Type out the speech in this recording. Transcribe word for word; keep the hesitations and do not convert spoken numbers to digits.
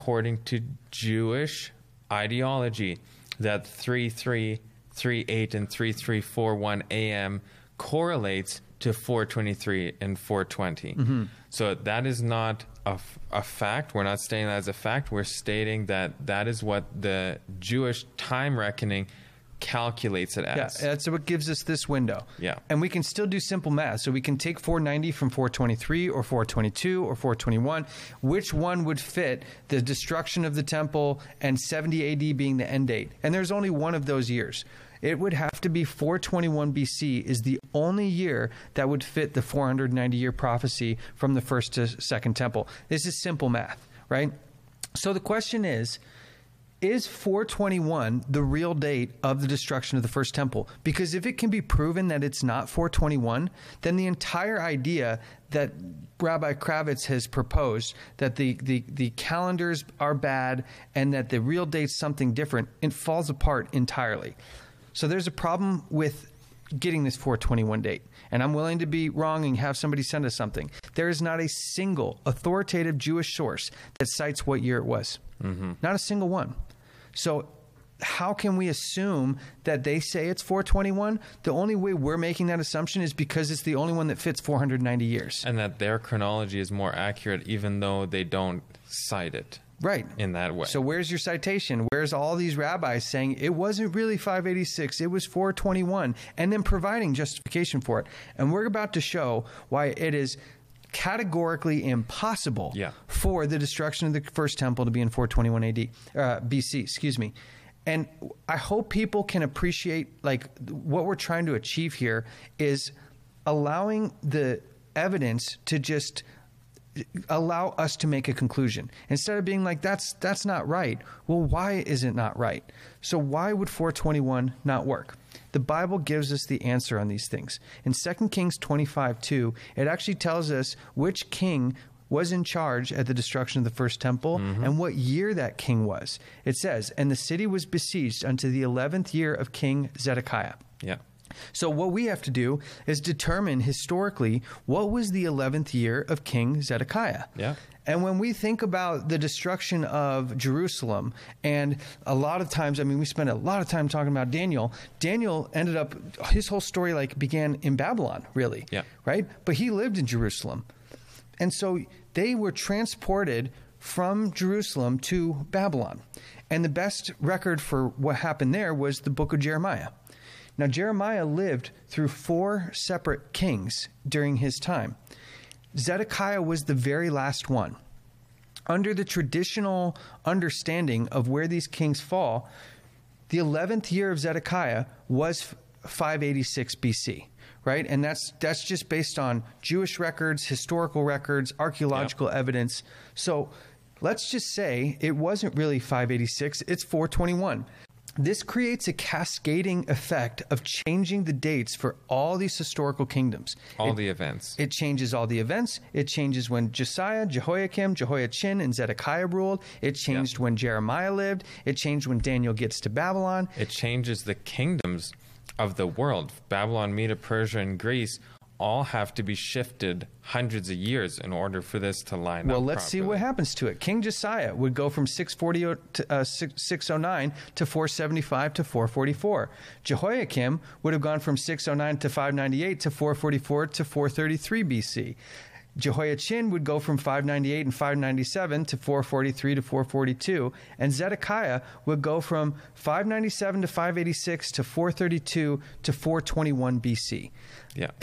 according to Jewish ideology, that three three three eight and three three four one A M correlates to four twenty-three and four twenty. Mm-hmm. So that is not a, a fact. We're not stating that as a fact. We're stating that that is what the Jewish time reckoning calculates it as. Yeah, that's what gives us this window. Yeah. And we can still do simple math. So we can take four ninety from four twenty-three or four twenty-two or four twenty-one. Which one would fit the destruction of the temple and seventy A D being the end date? And there's only one of those years. It would have to be four twenty-one B C is the only year that would fit the four hundred ninety year prophecy from the first to second temple. This is simple math, right? So the question is, is four twenty-one the real date of the destruction of the first temple? Because if it can be proven that it's not four twenty-one, then the entire idea that Rabbi Kravitz has proposed, that the, the, the calendars are bad and that the real date's something different, it falls apart entirely. So there's a problem with getting this four twenty-one date. And I'm willing to be wrong and have somebody send us something. There is not a single authoritative Jewish source that cites what year it was. Mm-hmm. Not a single one. So how can we assume that they say it's four twenty-one? The only way we're making that assumption is because it's the only one that fits four hundred ninety years. And that their chronology is more accurate even though they don't cite it. Right. In that way. So where's your citation? Where's all these rabbis saying it wasn't really five eighty-six, it was four twenty-one, and then providing justification for it? And we're about to show why it is categorically impossible yeah. for the destruction of the first temple to be in four twenty-one A D, uh, B C, excuse me. And I hope people can appreciate, like, what we're trying to achieve here is allowing the evidence to just allow us to make a conclusion instead of being like, that's that's not right. Well, why is it not right? So why would four twenty-one not work? The Bible gives us the answer on these things. In Second Kings twenty-five two, it actually tells us which king was in charge at the destruction of the first temple mm-hmm. and what year that king was. It says, and the city was besieged unto the eleventh year of King Zedekiah. Yeah. So what we have to do is determine historically what was the eleventh year of King Zedekiah. Yeah. And when we think about the destruction of Jerusalem, and a lot of times, I mean, we spend a lot of time talking about Daniel. Daniel ended up, his whole story like began in Babylon, really. Yeah. Right? But he lived in Jerusalem. And so they were transported from Jerusalem to Babylon. And the best record for what happened there was the book of Jeremiah. Now, Jeremiah lived through four separate kings during his time. Zedekiah was the very last one. Under the traditional understanding of where these kings fall, the eleventh year of Zedekiah was five eighty-six B C, right? And that's that's just based on Jewish records, historical records, archaeological yep. evidence. So let's just say it wasn't really five eighty-six, it's four twenty-one. This creates a cascading effect of changing the dates for all these historical kingdoms. All it, the events. It changes all the events. It changes when Josiah, Jehoiakim, Jehoiachin, and Zedekiah ruled. It changed yeah. when Jeremiah lived. It changed when Daniel gets to Babylon. It changes the kingdoms of the world. Babylon, Media, Persia, and Greece all have to be shifted hundreds of years in order for this to line well, up. Well, let's properly. see what happens to it. King Josiah would go from six forty to uh, six oh nine to four seventy-five to four forty-four. Jehoiakim would have gone from six oh nine to five ninety-eight to four forty-four to four thirty-three B C. Jehoiachin would go from five ninety-eight and five ninety-seven to four forty-three to four forty-two, and Zedekiah would go from five ninety-seven to five eighty-six to four thirty-two to four twenty-one B C. Yeah.